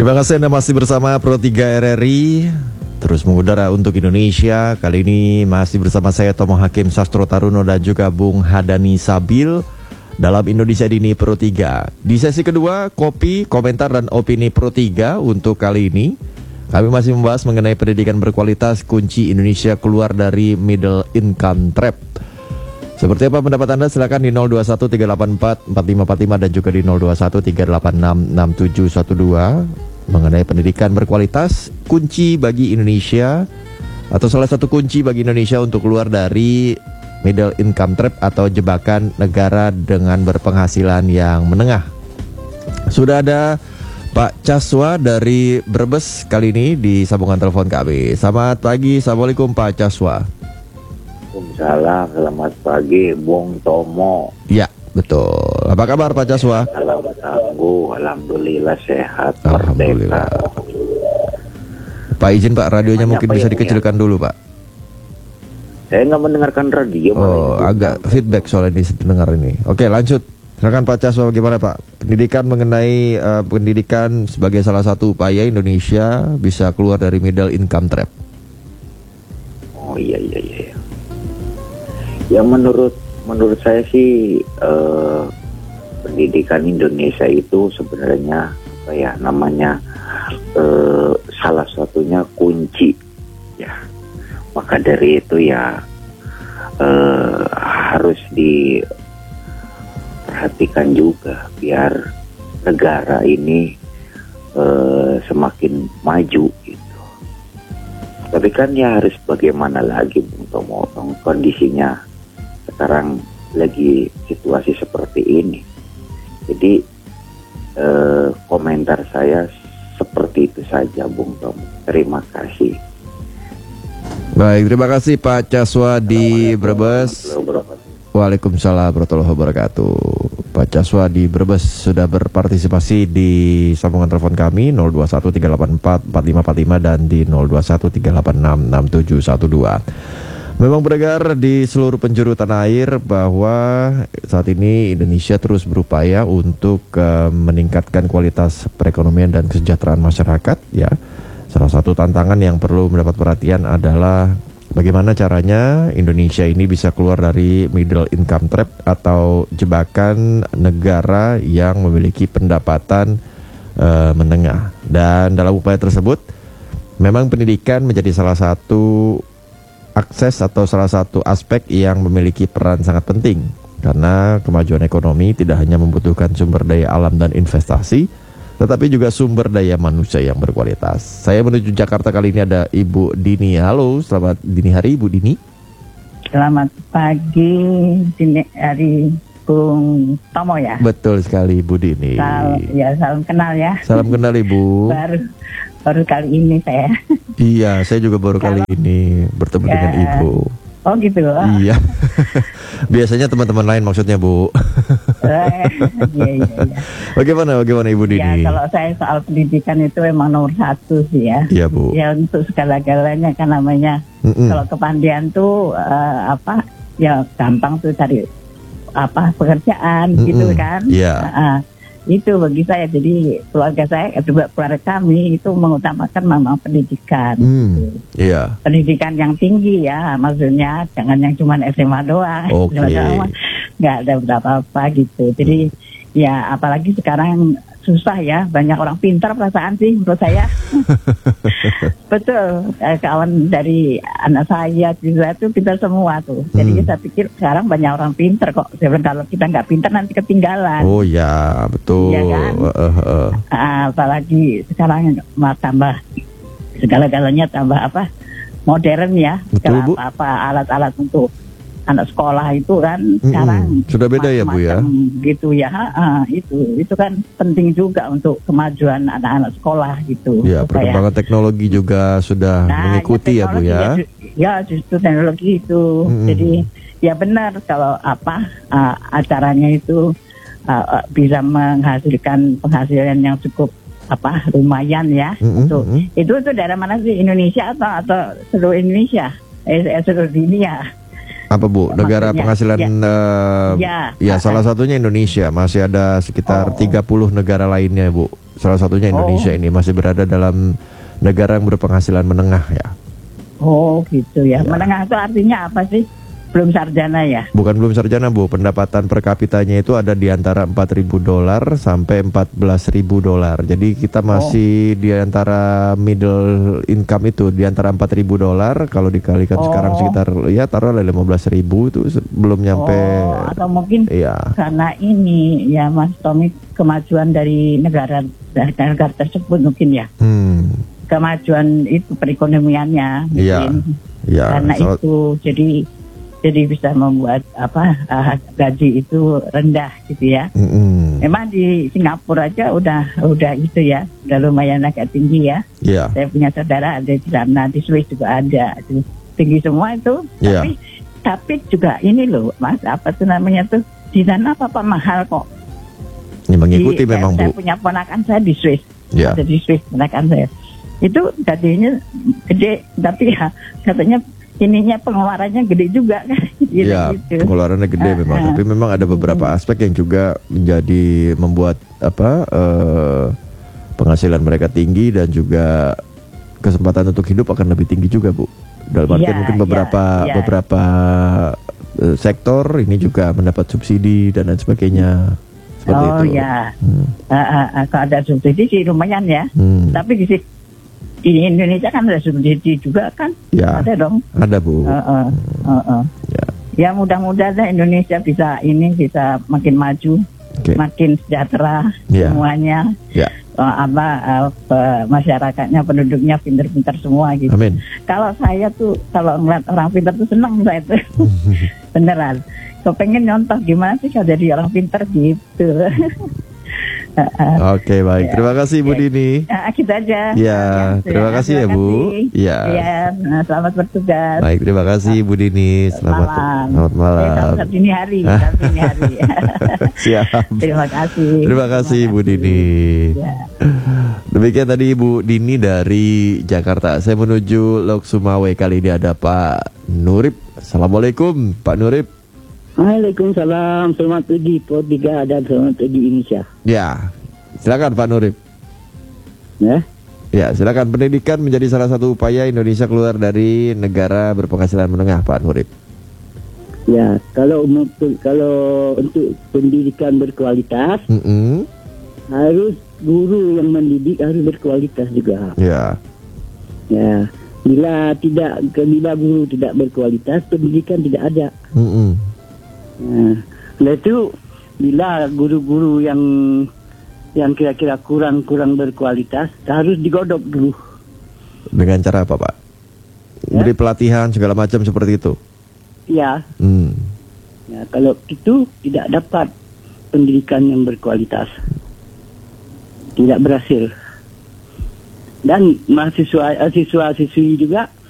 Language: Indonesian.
Terima kasih Anda masih bersama Pro 3 RRI, terus mengudara untuk Indonesia. Kali ini masih bersama saya Tomo Hakim Sastro Taruno dan juga Bung Hadani Sabil dalam Indonesia Dini Pro 3. Di sesi kedua, kopi, komentar dan opini Pro 3 untuk kali ini. Kami masih membahas mengenai pendidikan berkualitas, kunci Indonesia keluar dari middle income trap. Seperti apa pendapat Anda? Silakan di 0213844545 dan juga di 0213866712 mengenai pendidikan berkualitas, kunci bagi Indonesia atau salah satu kunci bagi Indonesia untuk keluar dari middle income trap atau jebakan negara dengan berpenghasilan yang menengah. Sudah ada Pak Caswa dari Brebes kali ini di sambungan telepon kami. Selamat pagi, Assalamualaikum Pak Caswa. Waalaikumsalam, selamat pagi Bung Tomo. Ya, betul. Apa kabar Pak Caswa? Alhamdulillah sehat. Alhamdulillah. Merdeka. Pak izin Pak, radionya mungkin bisa dikecilkan dulu Pak. Saya nggak mendengarkan radio. Oh, agak feedback soalnya dengar ini. Oke, lanjut. Silakan Pak Caswa, bagaimana Pak? Pendidikan mengenai pendidikan sebagai salah satu upaya Indonesia bisa keluar dari middle income trap. Oh iya. Ya menurut saya sih pendidikan Indonesia itu sebenarnya apa ya namanya salah satunya kunci ya. Maka dari itu ya harus diperhatikan juga biar negara ini semakin maju gitu. Tapi kan ya harus bagaimana lagi Bung Tomo, kondisinya sekarang lagi situasi seperti ini. Jadi komentar saya seperti itu saja Bung Tom. Terima kasih. Baik, terima kasih Pak Caswa di Brebes. Waalaikumsalam warahmatullahi wabarakatuh. Pak Caswa di Brebes sudah berpartisipasi di sambungan telepon kami 0213844545 dan di 0213866712. Memang beredar di seluruh penjuru tanah air bahwa saat ini Indonesia terus berupaya untuk meningkatkan kualitas perekonomian dan kesejahteraan masyarakat ya. Salah satu tantangan yang perlu mendapat perhatian adalah bagaimana caranya Indonesia ini bisa keluar dari middle income trap atau jebakan negara yang memiliki pendapatan menengah. Dan dalam upaya tersebut memang pendidikan menjadi salah satu akses atau salah satu aspek yang memiliki peran sangat penting karena kemajuan ekonomi tidak hanya membutuhkan sumber daya alam dan investasi, tetapi juga sumber daya manusia yang berkualitas. Saya menuju Jakarta kali ini ada Ibu Dini. Halo, selamat dini hari Ibu Dini. Selamat pagi dini hari Bung Tomo ya. Betul sekali Ibu Dini. Salam kenal ya. Salam kenal Ibu. Baru kali ini saya. Iya, saya juga baru kali ini bertemu dengan Ibu. Oh gitu. Iya. Biasanya teman-teman lain maksudnya Bu. Iya. Bagaimana Ibu Dini? Ya kalau saya soal pendidikan itu memang nomor satu sih ya. Iya Bu. Ya untuk segala-galanya kan namanya. Kalau kepandian tuh ya gampang tuh cari pekerjaan gitu kan. Iya. Itu bagi saya, jadi keluarga saya juga keluarga kami itu mengutamakan memang pendidikan. Iya. Pendidikan yang tinggi ya, maksudnya jangan yang cuma SMA doang. Okay. Nggak ada berapa-apa gitu. Jadi ya apalagi sekarang susah ya, banyak orang pintar perasaan sih menurut saya. Betul, kawan dari anak saya juga tuh pintar semua tuh. Jadi saya pikir sekarang banyak orang pintar kok. Sebenarnya kalau kita nggak pintar nanti ketinggalan. Oh ya, betul. Iya kan? Apalagi sekarang tambah segala-galanya tambah modern ya. Betul, Bu. Alat-alat untuk anak sekolah itu kan sekarang sudah beda ya Bu ya. Gitu ya, itu kan penting juga untuk kemajuan anak-anak sekolah gitu. Ya, perkembangan teknologi juga sudah mengikuti ya Bu ya. Ya justru teknologi itu. Jadi ya benar kalau acaranya itu bisa menghasilkan penghasilan yang cukup lumayan ya. Itu daerah mana sih, Indonesia atau seluruh Indonesia? Seluruh dunia. Apa Bu? Negara penghasilan ya salah satunya Indonesia. Masih ada sekitar 30 negara lainnya Bu. Salah satunya Indonesia ini masih berada dalam negara yang berpenghasilan menengah ya. Oh gitu ya. Ya. Menengah itu artinya apa sih? Belum sarjana ya? Bukan belum sarjana Bu, pendapatan per kapitanya itu ada di antara $4.000 sampai $14.000. Jadi kita masih di antara middle income itu di antara $4.000, kalau dikalikan sekarang sekitar ya taruhlah 15.000 itu belum nyampe. Atau mungkin Iya. karena ini ya Mas Tommy, kemajuan dari negara tersebut mungkin ya. Kemajuan itu perekonomiannya Iya. mungkin. Ya, Karena itu jadi bisa membuat gaji itu rendah gitu ya. Memang di Singapura aja udah itu ya, udah lumayan agak tinggi ya. Iya. Saya punya saudara ada di sana, di Swiss juga ada, tinggi semua itu. Iya. Tapi juga ini loh, Mas, apa tuh namanya tuh, di sana apa mahal kok. Ini mengikuti memang saya Bu. punya ponakan saya di Swiss, Iya. ada di Swiss ponakan saya. Itu gajinya gede, tapi ya katanya ininya pengeluarannya gede juga kan. Iya, pengeluarannya gede memang. Tapi memang ada beberapa aspek yang juga membuat penghasilan mereka tinggi dan juga kesempatan untuk hidup akan lebih tinggi juga Bu. Dalam artian mungkin beberapa sektor ini juga mendapat subsidi dan lain sebagainya. Seperti itu. Ya. Kalau ada subsidi sih lumayan ya. Tapi di Indonesia kan ada subsidi juga kan? Ya, ada dong. Ada Bu. Ya mudah-mudahan Indonesia bisa makin maju, makin sejahtera semuanya. Masyarakatnya, penduduknya pintar-pintar semua gitu. Amin. Kalau saya tuh kalau ngeliat orang pintar tuh senang saya tuh. Beneran. Kepengen nyontoh gimana sih kalau jadi orang pintar gitu. Oke, baik. Terima kasih Bu Dini. Kita aja. Ya, terima kasih ya Bu. Ya, selamat bertugas. Baik, terima kasih Bu Dini. Selamat malam. Selamat dini hari. Siap. Terima kasih. Terima kasih Bu Dini. Ya. Demikian tadi Ibu Dini dari Jakarta. Saya menuju Lok Sumawe, kali ini ada Pak Nurip. Assalamualaikum Pak Nurip. Waalaikumsalam, selamat pagi Portiga dan selamat pagi Indonesia. Ya, silakan Pak Nurip. Ya, silakan. Pendidikan menjadi salah satu upaya Indonesia keluar dari negara berpenghasilan menengah, Pak Nurip. Ya, kalau untuk pendidikan berkualitas, harus guru yang mendidik harus berkualitas juga. Ya. Ya, bila guru tidak berkualitas, pendidikan tidak ada. Nah, itu bila guru-guru yang kira-kira kurang berkualitas harus digodok dulu. Dengan cara apa Pak? Beri pelatihan segala macam seperti itu? Ya. Ya, kalau itu tidak dapat pendidikan yang berkualitas, tidak berhasil. Dan siswa-siswi juga